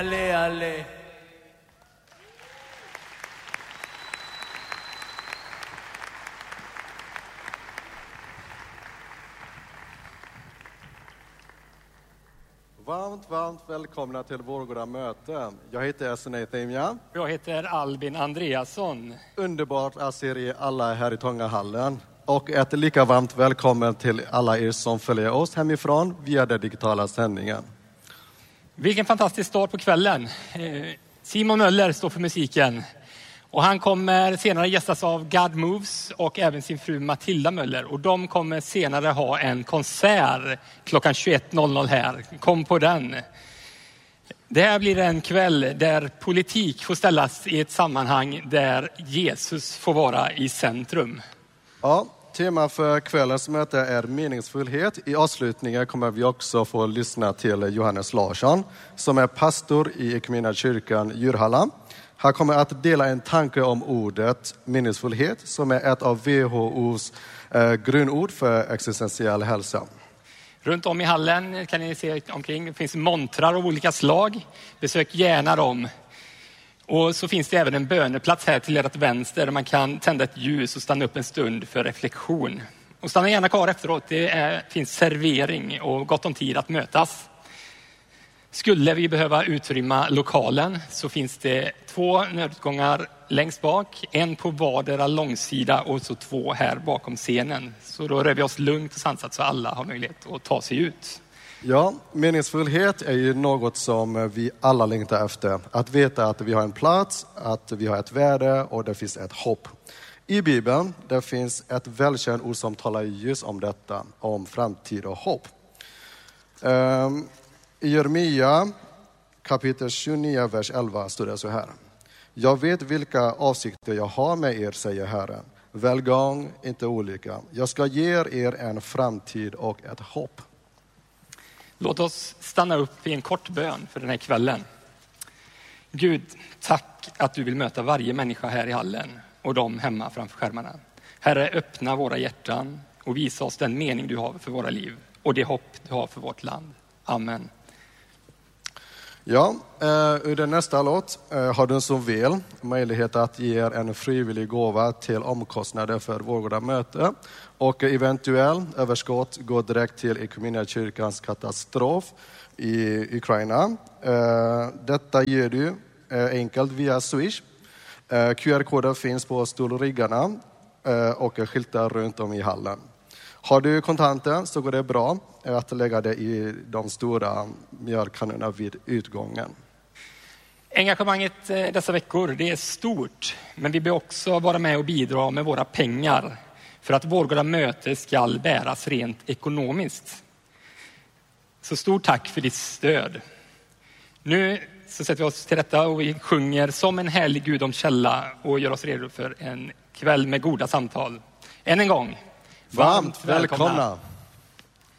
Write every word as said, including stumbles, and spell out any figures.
Allé, allé. Varmt, varmt välkomna till Vårgårda möte. Jag heter Esnei Themia. Jag heter Albin Andreasson. Underbart att se er alla här i Tångahallen. Och ett lika varmt välkommen till alla er som följer oss hemifrån via den digitala sändningen. Vilken fantastisk start på kvällen. Simon Möller står för musiken. Och han kommer senare gästas av God Moves och även sin fru Matilda Möller. Och de kommer senare ha en konsert klockan tjugoett noll noll här. Kom på den. Det här blir en kväll där politik får ställas i ett sammanhang där Jesus får vara i centrum. Ja, tema för kvällens möte är meningsfullhet. I avslutningen kommer vi också få lyssna till Johannes Larsson som är pastor i Equmeniakyrkan Djurhalla. Han kommer att dela en tanke om ordet meningsfullhet som är ett av W H O:s eh, grundord för existentiell hälsa. Runt om i hallen kan ni se omkring. Det finns montrar av olika slag. Besök gärna dem. Och så finns det även en böneplats här till ert vänster där man kan tända ett ljus och stanna upp en stund för reflektion. Och stanna gärna kvar efteråt. Det är, finns servering och gott om tid att mötas. Skulle vi behöva utrymma lokalen så finns det två nödutgångar längst bak. En på vardera långsida och så två här bakom scenen. Så då rör vi oss lugnt och sansat så alla har möjlighet att ta sig ut. Ja, meningsfullhet är ju något som vi alla längtar efter. Att veta att vi har en plats, att vi har ett värde och det finns ett hopp. I Bibeln det finns ett välkänt ord som talar just om detta, om framtid och hopp. Um, I Jeremia kapitel tjugonio, vers elva står det så här. Jag vet vilka avsikter jag har med er, säger Herren. Välgång, inte olycka. Jag ska ge er en framtid och ett hopp. Låt oss stanna upp i en kort bön för den här kvällen. Gud, tack att du vill möta varje människa här i hallen och de hemma framför skärmarna. Herre, öppna våra hjärtan och visa oss den mening du har för våra liv och det hopp du har för vårt land. Amen. Ja, ur den nästa låt har du som vill möjlighet att ge en frivillig gåva till omkostnader för Vårgårda möte. Och eventuell överskott går direkt till Equmeniakyrkans katastrof i Ukraina. Detta ger du enkelt via Swish. Q R-koder finns på stolriggarna och skyltar runt om i hallen. Har du kontanter så går det bra att lägga det i de stora mjölkkannorna vid utgången. Engagemanget dessa veckor det är stort, men vi bör också vara med och bidra med våra pengar för att Vårgårda möte ska bäras rent ekonomiskt. Så stort tack för ditt stöd. Nu så sätter vi oss till rätta och vi sjunger som en härlig Gud om källa och gör oss redo för en kväll med goda samtal. Än en gång. Varmt välkomna!